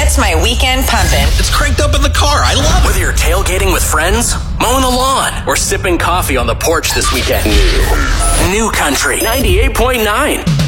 gets my weekend pumping. It's cranked up in the car. I love it. Whether you're tailgating with friends, mowing the lawn, or sipping coffee on the porch this weekend. New Country 98.9.